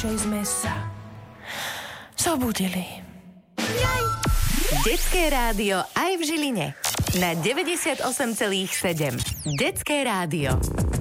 radšej sme sa zobudili. Detské rádio aj v Žiline. Na 98,7. Detské rádio.